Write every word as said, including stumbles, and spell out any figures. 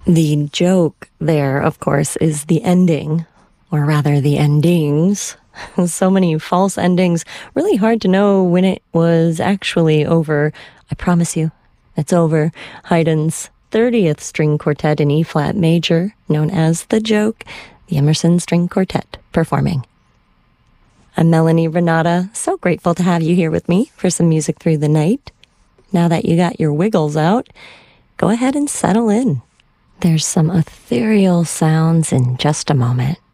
The joke there, of course, is the ending, or rather the endings. So many false endings, really hard to know when it was actually over. I promise you, it's over. Haydn's thirtieth String Quartet in E-flat major, known as The Joke, the Emerson String Quartet performing. I'm Melanie Renata, so grateful to have you here with me for some music through the night. Now that you got your wiggles out, go ahead and settle in. There's some ethereal sounds in just a moment.